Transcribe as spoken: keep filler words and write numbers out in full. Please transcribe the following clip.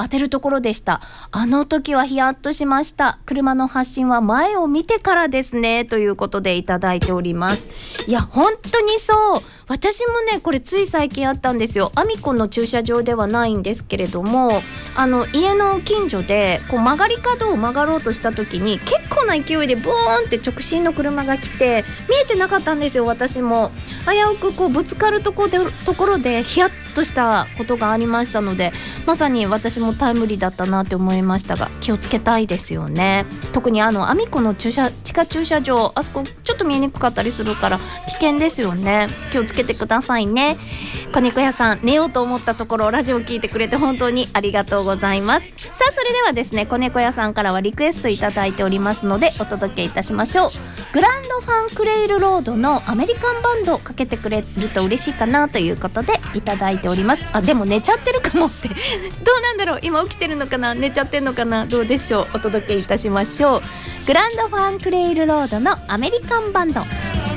当てるところでした。あの時はヒヤッとしました。車の発進は前を見てからですね、ということでいただいております。いや本当にそう、私もねこれつい最近あったんですよ。アミコの駐車場ではないんですけれども、あの家の近所でこう曲がり角を曲がろうとした時に結構な勢いでブーンって直進の車が来て、見えてなかったんですよ。私も危うくこうぶつかるところで、ところでヒヤッとしたことがありましたので、まさに私もタイムリーだったなって思いましたが、気をつけたいですよね。特にあのアミコの駐車地下駐車場、あそこちょっと見えにくかったりするから危険ですよね。気をつけてくださいね。子猫屋さん、寝ようと思ったところラジオ聞いてくれて本当にありがとうございます。さあそれではですね、子猫屋さんからはリクエストいただいておりますのでお届けいたしましょう。グランドファンクレイルロードのアメリカンバンドかけてくれると嬉しいかなということでいただいております。あ、でも寝ちゃってるかもってどうなんだろう、今起きてるのかな、寝ちゃってるのかな、どうでしょう。お届けいたしましょう。グランドファンクレイルロードのアメリカンバンド。